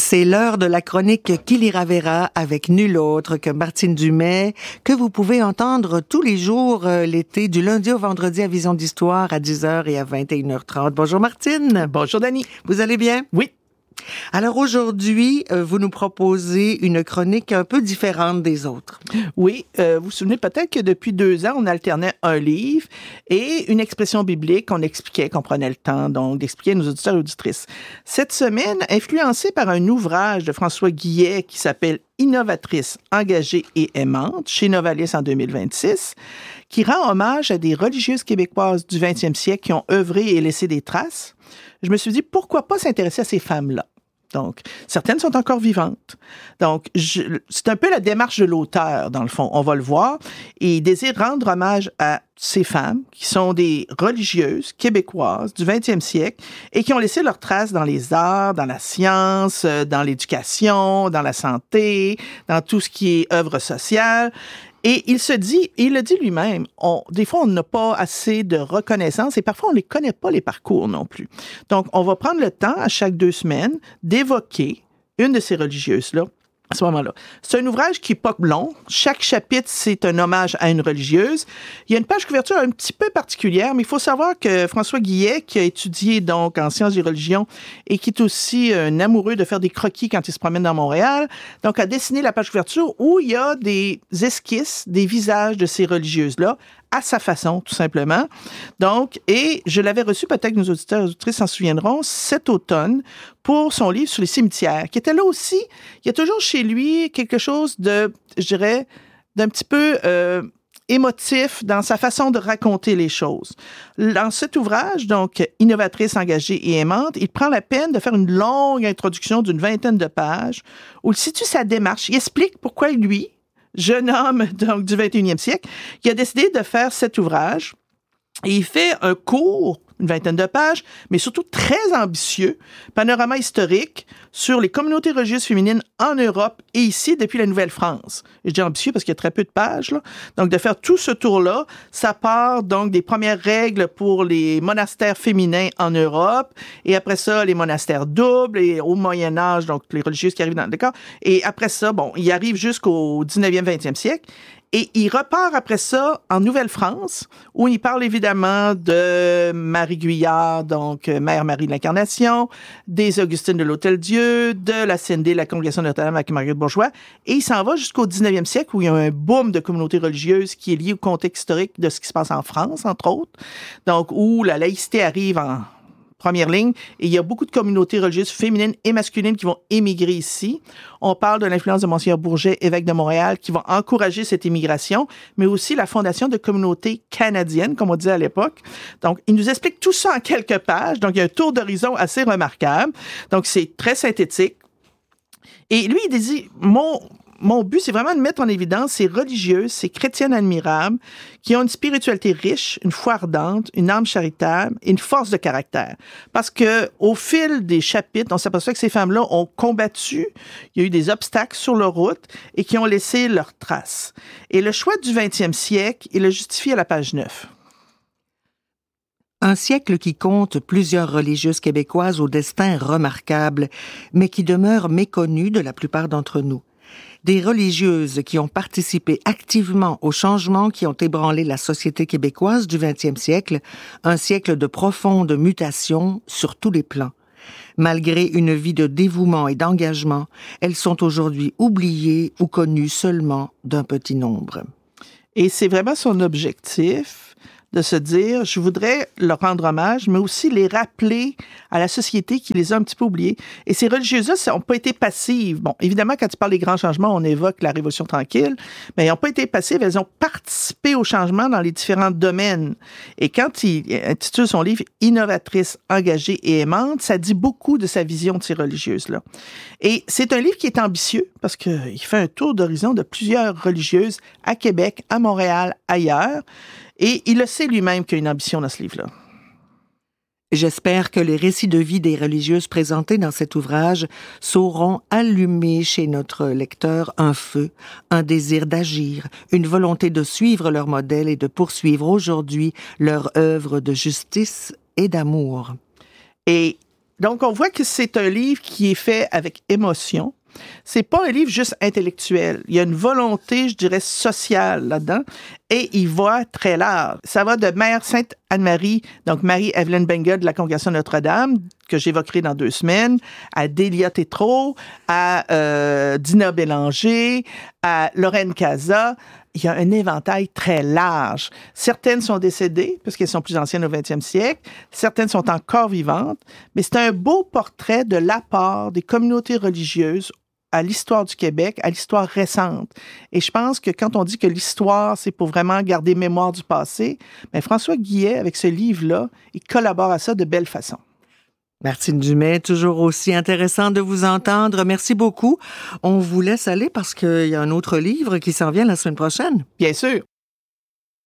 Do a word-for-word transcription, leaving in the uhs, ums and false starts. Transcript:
C'est l'heure de la chronique Qui lira verra avec nul autre que Martine Dumais, que vous pouvez entendre tous les jours euh, l'été, du lundi au vendredi à Vision d'Histoire à dix heures et à vingt et une heures trente. Bonjour Martine. Bonjour Dani. Vous allez bien? Oui. Alors aujourd'hui, euh, vous nous proposez une chronique un peu différente des autres. Oui, euh, vous vous souvenez peut-être que depuis deux ans, on alternait un livre et une expression biblique qu'on expliquait, qu'on prenait le temps donc d'expliquer à nos auditeurs et auditrices. Cette semaine, influencée par un ouvrage de François Guillet qui s'appelle « Innovatrice, engagée et aimante » chez Novalis en deux mille vingt-six, qui rend hommage à des religieuses québécoises du vingtième siècle qui ont œuvré et laissé des traces, je me suis dit, pourquoi pas s'intéresser à ces femmes-là? Donc, certaines sont encore vivantes. Donc, je, c'est un peu la démarche de l'auteur, dans le fond. On va le voir. Et il désire rendre hommage à ces femmes qui sont des religieuses québécoises du vingtième siècle et qui ont laissé leurs traces dans les arts, dans la science, dans l'éducation, dans la santé, dans tout ce qui est œuvre sociale. Et il se dit, et il le dit lui-même, on, des fois, on n'a pas assez de reconnaissance et parfois, on ne les connaît pas, les parcours non plus. Donc, on va prendre le temps, à chaque deux semaines, d'évoquer une de ces religieuses-là à ce moment-là. C'est un ouvrage qui n'est pas long. Chaque chapitre, c'est un hommage à une religieuse. Il y a une page couverture un petit peu particulière, mais il faut savoir que François Guillet, qui a étudié donc en sciences des religions et qui est aussi un amoureux de faire des croquis quand il se promène dans Montréal, donc a dessiné la page couverture où il y a des esquisses, des visages de ces religieuses-là, à sa façon, tout simplement. Donc, et je l'avais reçu, peut-être que nos auditeurs et auditrices s'en souviendront, cet automne, pour son livre sur les cimetières, qui était là aussi. Il y a toujours chez lui quelque chose de, je dirais, d'un petit peu euh, émotif dans sa façon de raconter les choses. Dans cet ouvrage, donc, Innovatrice, engagée et aimante, il prend la peine de faire une longue introduction d'une vingtaine de pages où il situe sa démarche. Il explique pourquoi lui, jeune homme donc, du vingt et unième siècle, qui a décidé de faire cet ouvrage. Et il fait un cours, une vingtaine de pages, mais surtout très ambitieux, panorama historique sur les communautés religieuses féminines en Europe et ici depuis la Nouvelle-France. Et je dis ambitieux parce qu'il y a très peu de pages, là. Donc, de faire tout ce tour-là, ça part donc des premières règles pour les monastères féminins en Europe, et après ça, les monastères doubles, et au Moyen-Âge, donc les religieuses qui arrivent dans le décor. Et après ça, bon, il arrive jusqu'au dix-neuvième, vingtième siècle. Et il repart après ça en Nouvelle-France, où il parle évidemment de Marie Guyard, donc Mère Marie de l'Incarnation, des Augustines de l'Hôtel-Dieu, de la C N D, la Congrégation de Notre-Dame avec Marguerite Bourgeois. Et il s'en va jusqu'au dix-neuvième siècle, où il y a un boom de communautés religieuses qui est lié au contexte historique de ce qui se passe en France, entre autres. Donc, où la laïcité arrive en première ligne, et il y a beaucoup de communautés religieuses féminines et masculines qui vont émigrer ici. On parle de l'influence de Monseigneur Bourget, évêque de Montréal, qui va encourager cette immigration, mais aussi la fondation de communautés canadiennes, comme on disait à l'époque. Donc, il nous explique tout ça en quelques pages. Donc, il y a un tour d'horizon assez remarquable. Donc, c'est très synthétique. Et lui, il dit, mon... Mon but, c'est vraiment de mettre en évidence ces religieuses, ces chrétiennes admirables qui ont une spiritualité riche, une foi ardente, une âme charitable et une force de caractère. Parce que au fil des chapitres, on s'aperçoit que ces femmes-là ont combattu, il y a eu des obstacles sur leur route et qui ont laissé leurs traces. Et le choix du vingtième siècle, il le justifie à la page neuf. Un siècle qui compte plusieurs religieuses québécoises au destin remarquable, mais qui demeure méconnu de la plupart d'entre nous. Des religieuses qui ont participé activement aux changements qui ont ébranlé la société québécoise du vingtième siècle, un siècle de profonde mutation sur tous les plans. Malgré une vie de dévouement et d'engagement, elles sont aujourd'hui oubliées ou connues seulement d'un petit nombre. Et c'est vraiment son objectif de se dire, je voudrais leur rendre hommage, mais aussi les rappeler à la société qui les a un petit peu oubliés. Et ces religieuses-là n'ont pas été passives. Bon, évidemment, quand tu parles des grands changements, on évoque la Révolution tranquille, mais elles n'ont pas été passives, elles ont participé au changement dans les différents domaines. Et quand il intitule son livre « Innovatrice, engagée et aimante », ça dit beaucoup de sa vision de ces religieuses-là. Et c'est un livre qui est ambitieux, parce qu'il fait un tour d'horizon de plusieurs religieuses à Québec, à Montréal, ailleurs. Et il le sait lui-même qu'il y a une ambition dans ce livre-là. J'espère que les récits de vie des religieuses présentés dans cet ouvrage sauront allumer chez notre lecteur un feu, un désir d'agir, une volonté de suivre leur modèle et de poursuivre aujourd'hui leur œuvre de justice et d'amour. Et Donc, on voit que c'est un livre qui est fait avec émotion. C'est pas un livre juste intellectuel. Il y a une volonté, je dirais, sociale là-dedans, et il va très large. Ça va de Mère Sainte Anne-Marie, donc Marie-Evelyn Benguet de la Congrégation Notre-Dame, que j'évoquerai dans deux semaines, à Délia Tétrault, à euh, Dina Bélanger, à Lorraine Casa. Il y a un éventail très large. Certaines sont décédées, parce qu'elles sont plus anciennes au vingtième siècle. Certaines sont encore vivantes. Mais c'est un beau portrait de l'apport des communautés religieuses à l'histoire du Québec, à l'histoire récente. Et je pense que quand on dit que l'histoire, c'est pour vraiment garder mémoire du passé, bien François Guillet, avec ce livre-là, il collabore à ça de belle façon. Martine Dumais, toujours aussi intéressant de vous entendre. Merci beaucoup. On vous laisse aller parce qu'il y a un autre livre qui s'en vient la semaine prochaine. Bien sûr.